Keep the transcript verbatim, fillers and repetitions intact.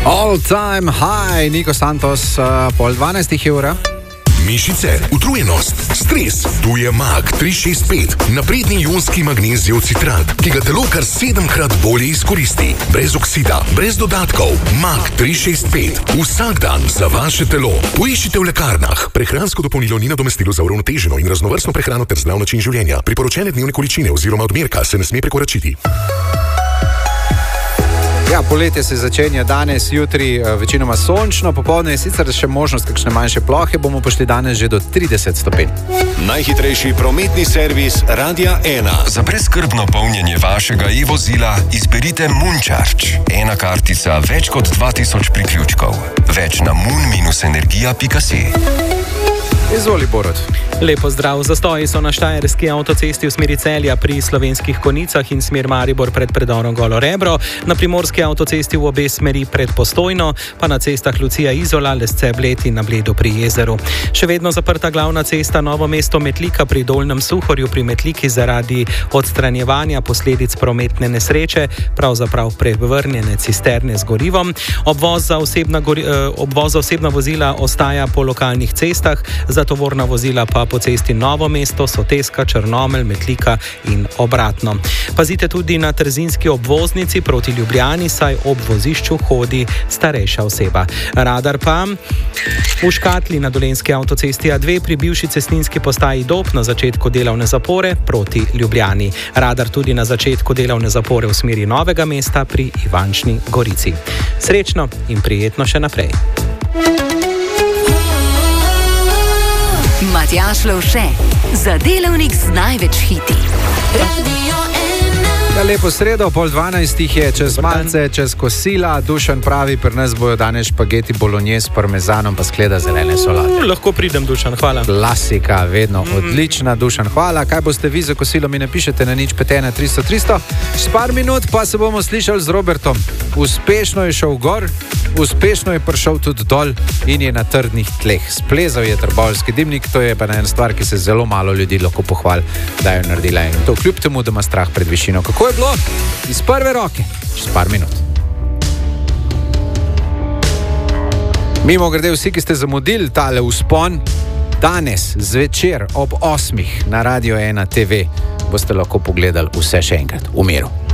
All time high, Niko Santos, uh, pol dvanajstih ura. Mišice, utrujenost, stres, tu je Mag tri šest pet, napredni ionski magnezijev citrat, ki ga telo kar sedemkrat bolje izkoristi. Brez oksida, brez dodatkov. Mag tri šest pet, vsak dan za vaše telo. Poiščite v lekarnah. Prehransko dopolnilo ni nadomestilo za uravnoteženo in raznovrstno prehrano ter zdrav način življenja. Priporočene dnevne količine oziroma odmerka se ne sme prekoračiti. Ja, poletje se začenja danes, jutri večinoma sončno, popoldne je sicer še možnost kakšne manjše plohe, bomo pošli danes že do trideset stopinj. Najhitrejši prometni servis Radia ena. Za brezskrbno polnjenje vašega e-vozila izberite Moon-Charge. Ena kartica, več kot dva tisoč priključkov. Več na moon dash energija pika si. Izvoli, Borod. Lepo zdrav. Zastoji so na štajerski avtocesti v smeri Celja pri Slovenskih Konicah in smer Maribor pred predorom Golo Rebro, na primorski avtocesti v obe smeri pred Postojno, pa na cestah Lucija Izola, Lesce Bled in na Bledu pri jezeru. Še vedno zaprta glavna cesta Novo mesto Metlika pri Dolnjem Suhorju pri Metliki zaradi odstranjevanja posledic prometne nesreče, pravzaprav prevrnjene cisterne z gorivom. Obvoz za osebna, gori, eh, obvoz za osebna vozila ostaja po lokalnih cestah, za tovorna vozila pa po cesti Novo mesto, Soteska, Črnomelj, Metlika in obratno. Pazite tudi na trzinski obvoznici proti Ljubljani, saj ob vozišču hodi starejša oseba. Radar pa v Škatli na Dolenjski avtocesti A dve pri bivši cestninski postaji Dob na začetku delovne zapore proti Ljubljani. Radar tudi na začetku delovne zapore v smeri Novega mesta pri Ivančni Gorici. Srečno in prijetno še naprej. Matjaž Lovše, za delavnik z največ hiti. Ja, lepo sredo, pol dvanajstih je, čez malce, čez kosila. Dušan pravi, pri nas bojo danes špageti bolognese s parmezanom pa skleda zelene solate. Mm, lahko pridem, Dušan, hvala. Klasika, vedno mm. odlična, Dušan, hvala. Kaj boste vi za kosilo, mi napišete na nič pet ena tristo tristo. S par minut pa se bomo slišali z Robertom. Uspešno je šel gor, uspešno je prišel tudi dol in je na trdnih tleh. Splezal je trboveljski dimnik, to je pa ena stvar, ki se zelo malo ljudi lahko pohvali, da jo naredila. In to kljub temu, da ima strah pred višino. Kako je bilo? Iz prve roke, čez par minut. Mimo grede vsi, ki ste zamudili tale vzpon, danes zvečer ob osmih na Radio ena te ve boste lahko pogledali vse še enkrat v miru.